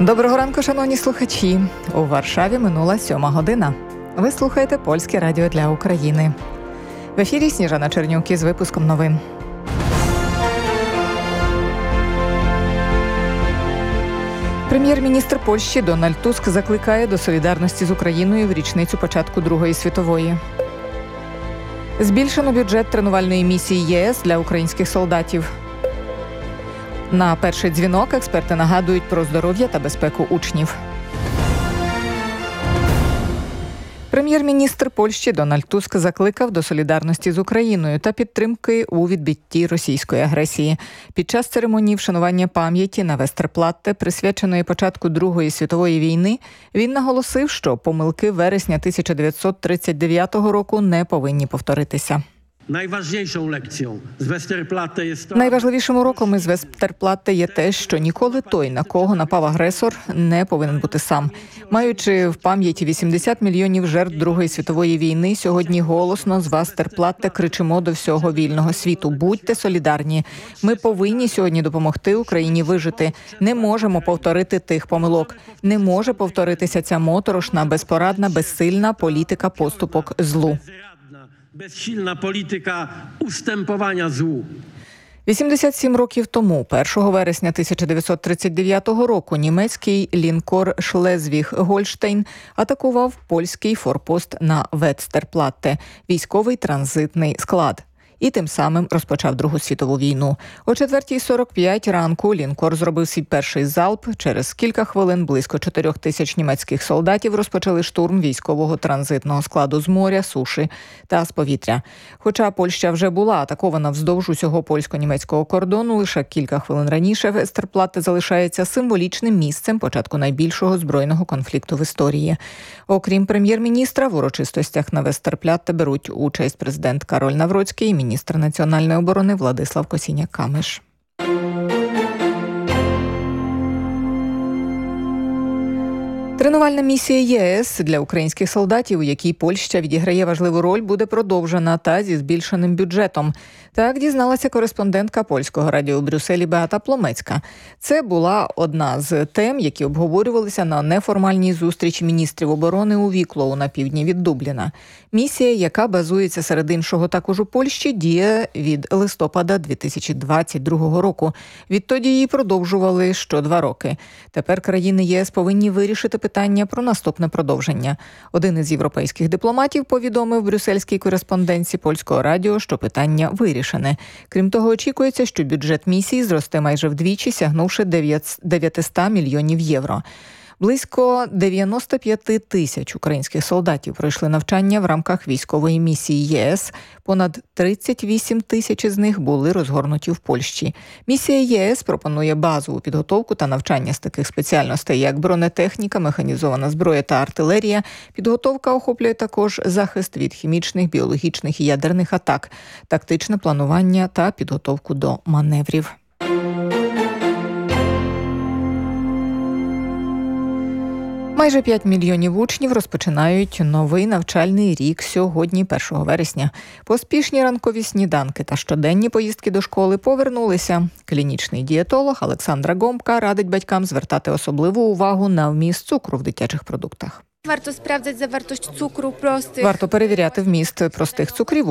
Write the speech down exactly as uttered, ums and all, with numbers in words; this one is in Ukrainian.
Доброго ранку, шановні слухачі. У Варшаві минула сьома година. Ви слухаєте Польське радіо для України. В ефірі Сніжана Чернюк із випуском новин. Прем'єр-міністр Польщі Дональд Туск закликає до солідарності з Україною в річницю початку Другої світової. Збільшено бюджет тренувальної місії ЄС для українських солдатів. На перший дзвінок експерти нагадують про здоров'я та безпеку учнів. Прем'єр-міністр Польщі Дональд Туск закликав до солідарності з Україною та підтримки у відбитті російської агресії. Під час церемонії вшанування пам'яті на Вестерплатте, присвяченої початку Другої світової війни, він наголосив, що помилки вересня тисяча дев'ятсот тридцять дев'ятого року не повинні повторитися. Найважливішим уроком із Вестерплатте є те, що ніколи той, на кого напав агресор, не повинен бути сам. Маючи в пам'яті вісімдесят мільйонів жертв Другої світової війни, сьогодні голосно з Вестерплатте кричимо до всього вільного світу: будьте солідарні. Ми повинні сьогодні допомогти Україні вижити. Не можемо повторити тих помилок. Не може повторитися ця моторошна, безпорадна, безсильна політика поступок злу. Безсильна політика устępowania злу. вісімдесят сім років тому, першого вересня тисяча дев'ятсот тридцять дев'ятого року, німецький лінкор «Шлезвіг-Гольштейн» атакував польський форпост на Вестерплатте – військовий транзитний склад. І тим самим розпочав Другу світову війну. О четвертій сорок п'ять ранку лінкор зробив свій перший залп. Через кілька хвилин близько чотирьох тисяч німецьких солдатів розпочали штурм військового транзитного складу з моря, суші та з повітря. Хоча Польща вже була атакована вздовж усього польсько-німецького кордону, лише кілька хвилин раніше Вестерплатте залишається символічним місцем початку найбільшого збройного конфлікту в історії. Окрім прем'єр-міністра, в урочистостях на Вестерплатте беруть участь президент Кароль Навроцький і міністр національної оборони Владислав Косіняк-Камиш. Тренувальна місія ЄС для українських солдатів, у якій Польща відіграє важливу роль, буде продовжена та зі збільшеним бюджетом. Так дізналася кореспондентка Польського радіо у Брюсселі Беата Пломецька. Це була одна з тем, які обговорювалися на неформальній зустрічі міністрів оборони у Віклоу на півдні від Дубліна. Місія, яка базується серед іншого також у Польщі, діє від листопада дві тисячі двадцять другого року. Відтоді її продовжували що два роки. Тепер країни ЄС повинні вирішити питання про наступне продовження. Один із європейських дипломатів повідомив брюссельській кореспонденції Польського радіо, що питання вирішене. Крім того, очікується, що бюджет місії зросте майже вдвічі, сягнувши дев'ятсот мільйонів євро. Близько дев'яносто п'ять тисяч українських солдатів пройшли навчання в рамках військової місії ЄС. Понад тридцять вісім тисяч з них були розгорнуті в Польщі. Місія ЄС пропонує базову підготовку та навчання з таких спеціальностей, як бронетехніка, механізована зброя та артилерія. Підготовка охоплює також захист від хімічних, біологічних і ядерних атак, тактичне планування та підготовку до маневрів. Майже п'ять мільйонів учнів розпочинають новий навчальний рік сьогодні, першого вересня. Поспішні ранкові сніданки та щоденні поїздки до школи повернулися. Клінічний дієтолог Олександра Гомбка радить батькам звертати особливу увагу на вміст цукру в дитячих продуктах. Варто спrawdzać zawartość cukru prostych. Варто перевіряти вміст простих цукрів